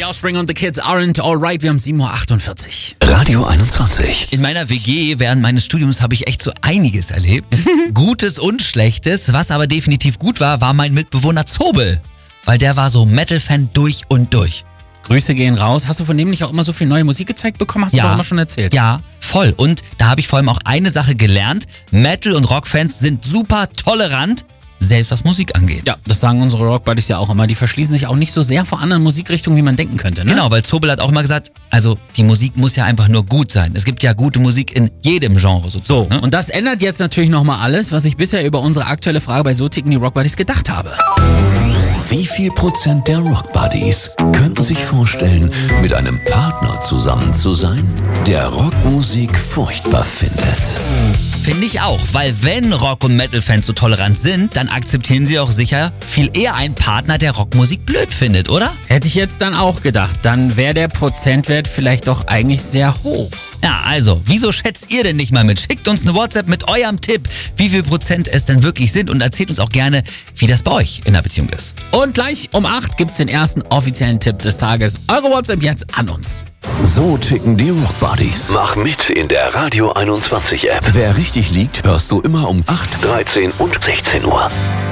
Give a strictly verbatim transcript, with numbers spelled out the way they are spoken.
The Offspring und The Kids aren't alright. Wir haben sieben Uhr achtundvierzig. Radio einundzwanzig. In meiner W G während meines Studiums habe ich echt so einiges erlebt. Gutes und Schlechtes. Was aber definitiv gut war, war mein Mitbewohner Zobel. Weil der war so Metal-Fan durch und durch. Grüße gehen raus. Hast du von dem nicht auch immer so viel neue Musik gezeigt bekommen? Hast du Ja. doch immer schon erzählt. Ja, voll. Und da habe ich vor allem auch eine Sache gelernt. Metal- und Rockfans sind super tolerant, selbst was Musik angeht. Ja, das sagen unsere Rockbuddies ja auch immer. Die verschließen sich auch nicht so sehr vor anderen Musikrichtungen, wie man denken könnte, ne? Genau, weil Zobel hat auch immer gesagt, also die Musik muss ja einfach nur gut sein. Es gibt ja gute Musik in jedem Genre sozusagen. So, ne? und das ändert jetzt natürlich nochmal alles, was ich bisher über unsere aktuelle Frage bei So ticken die Rockbuddies gedacht habe. Wie viel Prozent der Rockbuddies könnten sich vorstellen, mit einem Partner zusammen zu sein, der Rockmusik furchtbar findet? Finde ich auch, weil wenn Rock- und Metal-Fans so tolerant sind, dann akzeptieren sie auch sicher viel eher einen Partner, der Rockmusik blöd findet, oder? Hätte ich jetzt dann auch gedacht, dann wäre der Prozentwert vielleicht doch eigentlich sehr hoch. Ja, also, wieso schätzt ihr denn nicht mal mit? Schickt uns eine WhatsApp mit eurem Tipp, wie viel Prozent es denn wirklich sind und erzählt uns auch gerne, wie das bei euch in der Beziehung ist. Und gleich um acht gibt's den ersten offiziellen Tipp des Tages. Eure WhatsApp jetzt an uns. So ticken die Rockbuddies. Mach mit in der Radio einundzwanzig App. Wer richtig liegt, hörst du immer um acht, dreizehn und sechzehn Uhr.